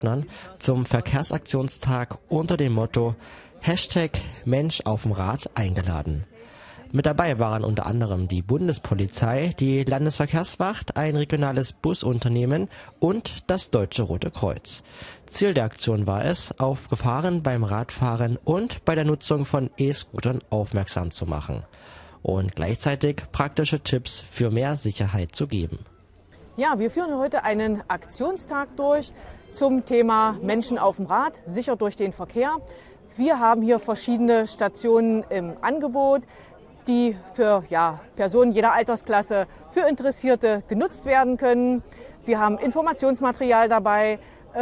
Partnern zum Verkehrsaktionstag unter dem Motto #Mensch auf dem Rad eingeladen. Mit dabei waren unter anderem die Bundespolizei, die Landesverkehrswacht, ein regionales Busunternehmen und das Deutsche Rote Kreuz. Ziel der Aktion war es, auf Gefahren beim Radfahren und bei der Nutzung von E-Scootern aufmerksam zu machen und gleichzeitig praktische Tipps für mehr Sicherheit zu geben. Ja, wir führen heute einen Aktionstag durch zum Thema Menschen auf dem Rad, sicher durch den Verkehr. Wir haben hier verschiedene Stationen im Angebot, die für Personen jeder Altersklasse, für Interessierte genutzt werden können. Wir haben Informationsmaterial dabei.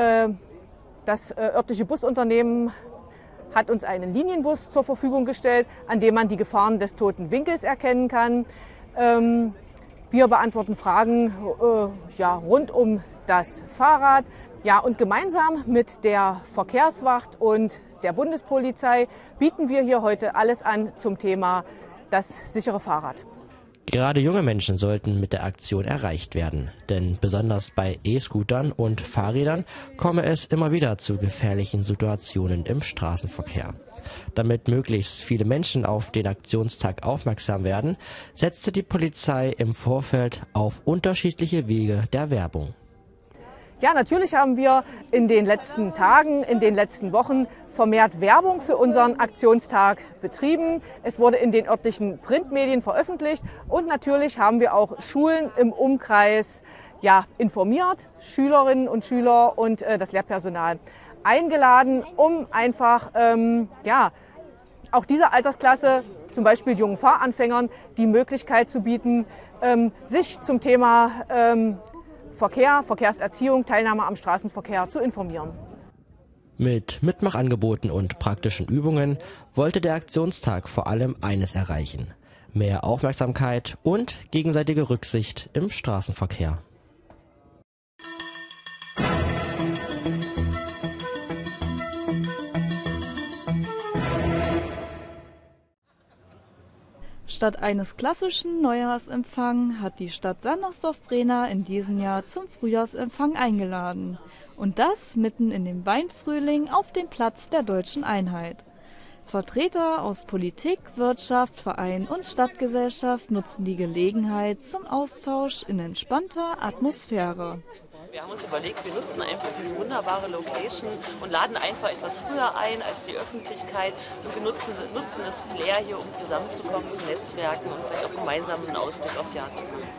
Das örtliche Busunternehmen hat uns einen Linienbus zur Verfügung gestellt, an dem man die Gefahren des toten Winkels erkennen kann. Wir beantworten Fragen rund um das Fahrrad. Ja, und gemeinsam mit der Verkehrswacht und der Bundespolizei bieten wir hier heute alles an zum Thema das sichere Fahrrad. Gerade junge Menschen sollten mit der Aktion erreicht werden, denn besonders bei E-Scootern und Fahrrädern komme es immer wieder zu gefährlichen Situationen im Straßenverkehr. Damit möglichst viele Menschen auf den Aktionstag aufmerksam werden, setzte die Polizei im Vorfeld auf unterschiedliche Wege der Werbung. Ja, natürlich haben wir in den letzten Tagen, in den letzten Wochen vermehrt Werbung für unseren Aktionstag betrieben. Es wurde in den örtlichen Printmedien veröffentlicht und natürlich haben wir auch Schulen im Umkreis informiert, Schülerinnen und Schüler und das Lehrpersonal eingeladen, um einfach auch dieser Altersklasse, zum Beispiel jungen Fahranfängern, die Möglichkeit zu bieten, sich zum Thema Verkehr, Verkehrserziehung, Teilnahme am Straßenverkehr zu informieren. Mit Mitmachangeboten und praktischen Übungen wollte der Aktionstag vor allem eines erreichen: mehr Aufmerksamkeit und gegenseitige Rücksicht im Straßenverkehr. Statt eines klassischen Neujahrsempfangs hat die Stadt Sandersdorf-Brena in diesem Jahr zum Frühjahrsempfang eingeladen. Und das mitten in dem Weinfrühling auf dem Platz der Deutschen Einheit. Vertreter aus Politik, Wirtschaft, Verein und Stadtgesellschaft nutzen die Gelegenheit zum Austausch in entspannter Atmosphäre. Wir haben uns überlegt, wir nutzen einfach diese wunderbare Location und laden einfach etwas früher ein als die Öffentlichkeit und wir nutzen das Flair hier, um zusammenzukommen, zu netzwerken und vielleicht auch gemeinsam einen Ausblick aufs Jahr zu machen.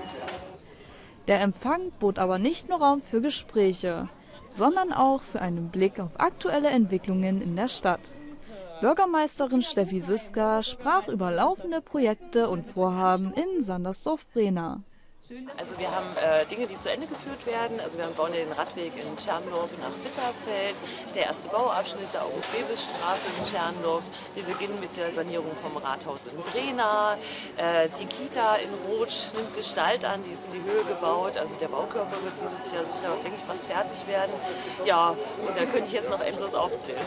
Der Empfang bot aber nicht nur Raum für Gespräche, sondern auch für einen Blick auf aktuelle Entwicklungen in der Stadt. Bürgermeisterin Steffi Siska sprach über laufende Projekte und Vorhaben in Sandersdorf-Brena. Also wir haben Dinge, die zu Ende geführt werden. Also wir bauen den Radweg in Tscherndorf nach Bitterfeld, der erste Bauabschnitt der August-Bebel-Straße in Tscherndorf. Wir beginnen mit der Sanierung vom Rathaus in Brena. Die Kita in Rotsch nimmt Gestalt an, die ist in die Höhe gebaut. Also der Baukörper wird dieses Jahr sicher, denke ich, fast fertig werden. Ja, und da könnte ich jetzt noch endlos aufzählen.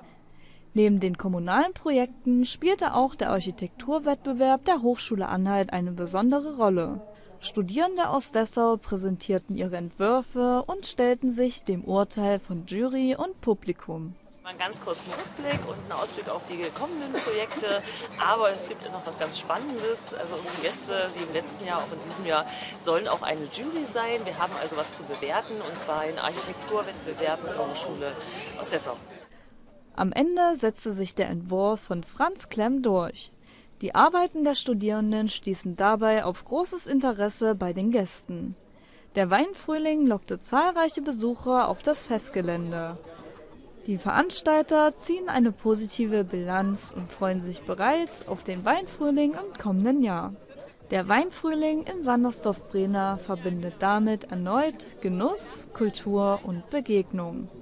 Neben den kommunalen Projekten spielte auch der Architekturwettbewerb der Hochschule Anhalt eine besondere Rolle. Studierende aus Dessau präsentierten ihre Entwürfe und stellten sich dem Urteil von Jury und Publikum. Einen ganz kurzen Rückblick und einen Ausblick auf die kommenden Projekte, aber es gibt noch was ganz Spannendes. Also unsere Gäste, wie im letzten Jahr, auch in diesem Jahr, sollen auch eine Jury sein. Wir haben also was zu bewerten, und zwar einen Architekturwettbewerb mit der Hochschule aus Dessau. Am Ende setzte sich der Entwurf von Franz Klemm durch. Die Arbeiten der Studierenden stießen dabei auf großes Interesse bei den Gästen. Der Weinfrühling lockte zahlreiche Besucher auf das Festgelände. Die Veranstalter ziehen eine positive Bilanz und freuen sich bereits auf den Weinfrühling im kommenden Jahr. Der Weinfrühling in Sandersdorf-Brena verbindet damit erneut Genuss, Kultur und Begegnung.